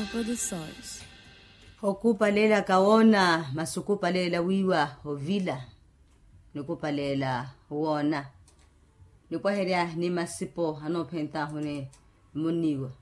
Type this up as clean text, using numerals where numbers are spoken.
Produções. Okupalela kaona masukupalela wiwa ovila nukupalela wona nukwaheria ni masipo anopenta hune muniwa